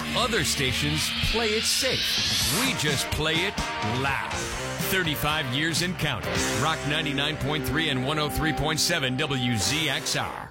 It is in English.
Other stations play it safe. We just play it loud. 35 years and counting. Rock 99.3 and 103.7 WZXR.